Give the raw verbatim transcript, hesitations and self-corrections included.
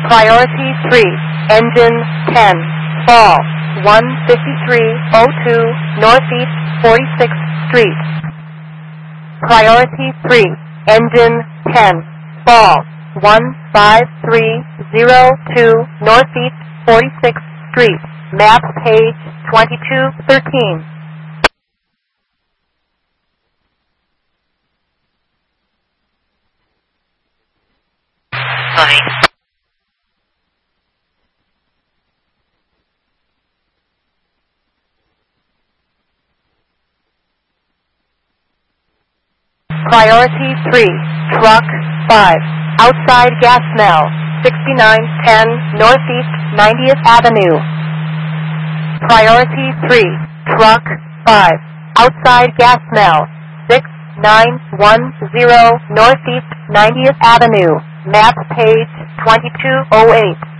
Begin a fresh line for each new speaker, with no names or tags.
Priority three, engine ten, fall, one fifty-three oh two Northeast forty-sixth Street. Priority three, engine ten, fall, one five three oh two Northeast forty-sixth Street, map page twenty-two thirteen.
Hi.
Priority three, truck five, outside gas smell, sixty-nine ten Northeast ninetieth Avenue. Priority three, truck five, outside gas smell, six nine one zero Northeast ninetieth Avenue, map page twenty-two oh eight.